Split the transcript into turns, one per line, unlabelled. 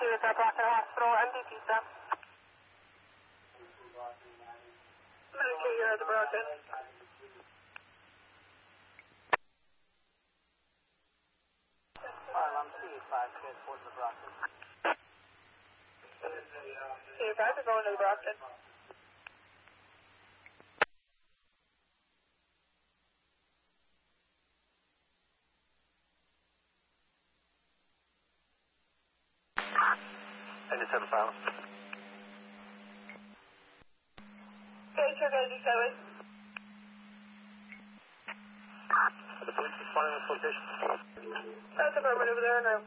at the Brockton Hospital, MD Pizza. Medicare, you're at the Brockton.
I'm C5, transport to the Brockton.
C5 is going to the Brockton.
Any 7 pounds.
Okay, 287.
The police responding to this location.
That's affirmative there, no.